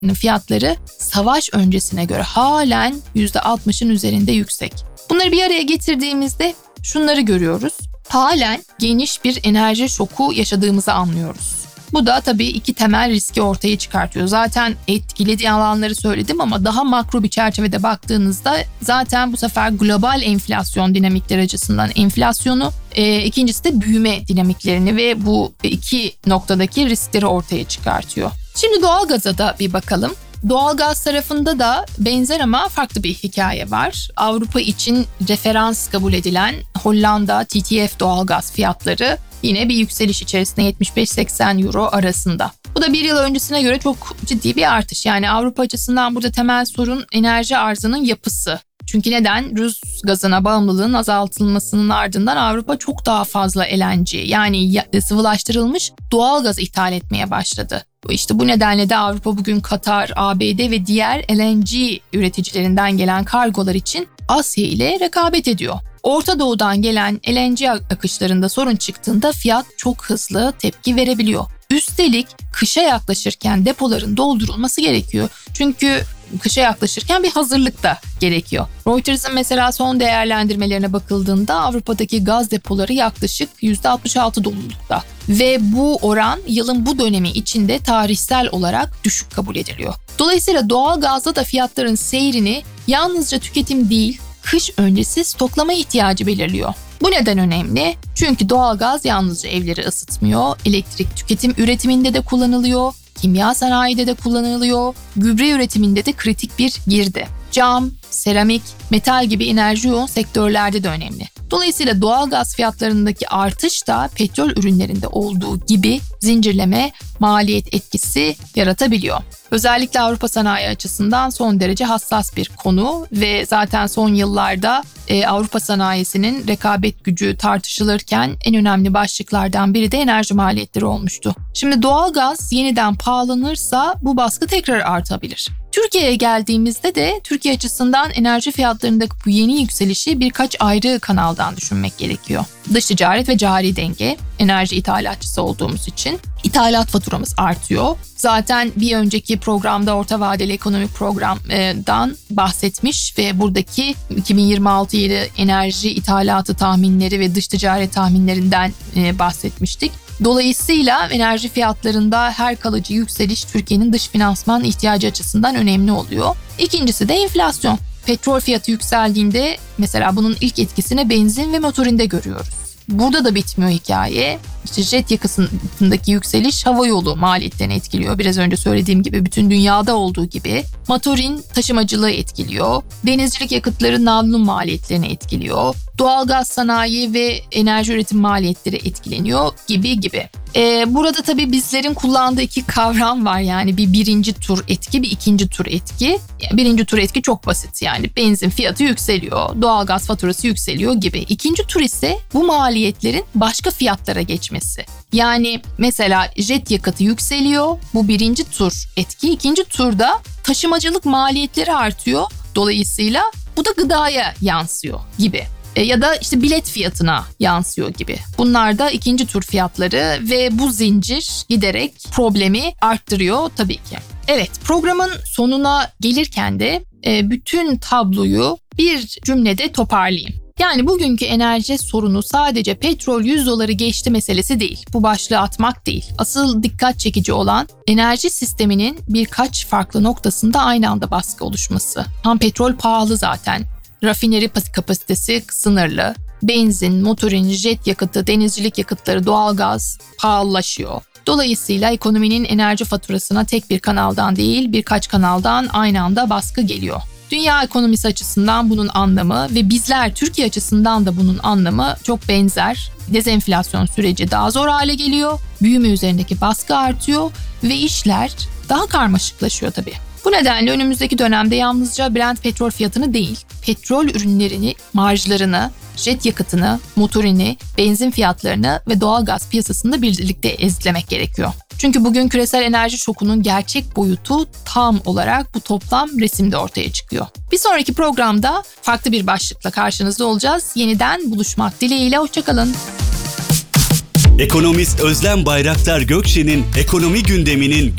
fiyatları savaş öncesine göre halen %60'ın üzerinde yüksek. Bunları bir araya getirdiğimizde şunları görüyoruz. Halen geniş bir enerji şoku yaşadığımızı anlıyoruz. Bu da tabii iki temel riski ortaya çıkartıyor. Zaten etkilediği alanları söyledim ama daha makro bir çerçevede baktığınızda zaten bu sefer global enflasyon dinamikleri açısından enflasyonu, ikincisi de büyüme dinamiklerini ve bu iki noktadaki riskleri ortaya çıkartıyor. Şimdi doğalgaza da bir bakalım. Doğalgaz tarafında da benzer ama farklı bir hikaye var. Avrupa için referans kabul edilen Hollanda TTF doğalgaz fiyatları yine bir yükseliş içerisinde 75-80 euro arasında. Bu da bir yıl öncesine göre çok ciddi bir artış. Yani Avrupa açısından burada temel sorun enerji arzının yapısı. Çünkü neden? Rus gazına bağımlılığın azaltılmasının ardından Avrupa çok daha fazla LNG yani sıvılaştırılmış doğal gaz ithal etmeye başladı. İşte bu nedenle de Avrupa bugün Katar, ABD ve diğer LNG üreticilerinden gelen kargolar için Asya ile rekabet ediyor. Orta Doğu'dan gelen LNG akışlarında sorun çıktığında fiyat çok hızlı tepki verebiliyor. Üstelik kışa yaklaşırken depoların doldurulması gerekiyor. Çünkü kışa yaklaşırken bir hazırlık da gerekiyor. Reuters'ın mesela son değerlendirmelerine bakıldığında Avrupa'daki gaz depoları yaklaşık %66 dolulukta. Ve bu oran yılın bu dönemi içinde tarihsel olarak düşük kabul ediliyor. Dolayısıyla doğal gazda da fiyatların seyrini yalnızca tüketim değil, kış öncesi stoklama ihtiyacı belirliyor. Bu neden önemli? Çünkü doğalgaz yalnızca evleri ısıtmıyor, elektrik tüketim üretiminde de kullanılıyor, kimya sanayide de kullanılıyor, gübre üretiminde de kritik bir girdi. Cam, seramik, metal gibi enerji yoğun sektörlerde de önemli. Dolayısıyla doğalgaz fiyatlarındaki artış da petrol ürünlerinde olduğu gibi zincirleme maliyet etkisi yaratabiliyor. Özellikle Avrupa sanayi açısından son derece hassas bir konu ve zaten son yıllarda Avrupa sanayisinin rekabet gücü tartışılırken en önemli başlıklardan biri de enerji maliyetleri olmuştu. Şimdi doğalgaz yeniden pahalanırsa bu baskı tekrar artabilir. Türkiye'ye geldiğimizde de Türkiye açısından enerji fiyatlarındaki bu yeni yükselişi birkaç ayrı kanaldan düşünmek gerekiyor. Dış ticaret ve cari denge, enerji ithalatçısı olduğumuz için ithalat faturamız artıyor. Zaten bir önceki programda orta vadeli ekonomik programdan bahsetmiş ve buradaki 2026 yılı enerji ithalatı tahminleri ve dış ticaret tahminlerinden bahsetmiştik. Dolayısıyla enerji fiyatlarında her kalıcı yükseliş Türkiye'nin dış finansman ihtiyacı açısından önemli oluyor. İkincisi de enflasyon. Petrol fiyatı yükseldiğinde mesela bunun ilk etkisini benzin ve motorinde görüyoruz. Burada da bitmiyor hikaye. İşte jet yakıtındaki yükseliş havayolu maliyetlerini etkiliyor. Biraz önce söylediğim gibi bütün dünyada olduğu gibi. Motorin taşımacılığı etkiliyor. Denizcilik yakıtları navlun maliyetlerini etkiliyor. Doğalgaz sanayi ve enerji üretim maliyetleri etkileniyor gibi. Burada tabii bizlerin kullandığı iki kavram var. Yani bir birinci tur etki, bir ikinci tur etki. Birinci tur etki çok basit yani benzin fiyatı yükseliyor, doğalgaz faturası yükseliyor gibi. İkinci tur ise bu maliyetlerin başka fiyatlara geçmesi. Yani mesela jet yakıtı yükseliyor, bu birinci tur etki. İkinci turda taşımacılık maliyetleri artıyor. Dolayısıyla bu da gıdaya yansıyor gibi. Ya da işte bilet fiyatına yansıyor gibi. Bunlar da ikinci tur fiyatları ve bu zincir giderek problemi arttırıyor tabii ki. Evet, programın sonuna gelirken de bütün tabloyu bir cümlede toparlayayım. Yani bugünkü enerji sorunu sadece petrol $100 geçti meselesi değil. Bu başlığı atmak değil. Asıl dikkat çekici olan enerji sisteminin birkaç farklı noktasında aynı anda baskı oluşması. Ham petrol pahalı zaten. Rafineri kapasitesi sınırlı. Benzin, motorin, jet yakıtı, denizcilik yakıtları, doğalgaz pahalılaşıyor. Dolayısıyla ekonominin enerji faturasına tek bir kanaldan değil birkaç kanaldan aynı anda baskı geliyor. Dünya ekonomisi açısından bunun anlamı ve bizler Türkiye açısından da bunun anlamı çok benzer. Dezenflasyon süreci daha zor hale geliyor, büyüme üzerindeki baskı artıyor ve işler daha karmaşıklaşıyor tabii. Bu nedenle önümüzdeki dönemde yalnızca Brent petrol fiyatını değil, petrol ürünlerini, marjlarını, jet yakıtını, motorini, benzin fiyatlarını ve doğalgaz piyasasını birlikte izlemek gerekiyor. Çünkü bugün küresel enerji şokunun gerçek boyutu tam olarak bu toplam resimde ortaya çıkıyor. Bir sonraki programda farklı bir başlıkla karşınızda olacağız. Yeniden buluşmak dileğiyle, hoşçakalın. Ekonomist Özlem Bayraktar Gökçe'nin ekonomi gündeminin